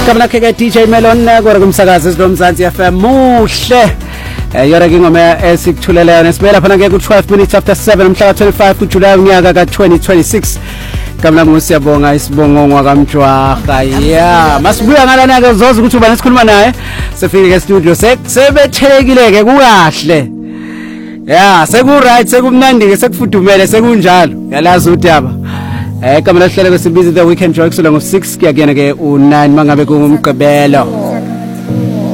Kamla ke DJ Melon gore kumsakazi sinomzansi FM muhle yora ngingoma esikuthuleleyo nesibela phana ke ku 12 minutes after 7 mhla 25 kuJuly unyaka ka2026 kamla musiyabonga isibongo kwaMjwaha yeah masibuya ngalana ke zoza ukuthi uba nesikhuluma naye sefike ke studio sebethekile ke kukahle yeah seku right sekumnandi ke sekufudumele sekunjalo yalazi udaba kamla sihlele kwesibizi the weekend jokes lo ngo 6 kuyakena ke u9 mangabe kungumgqibelo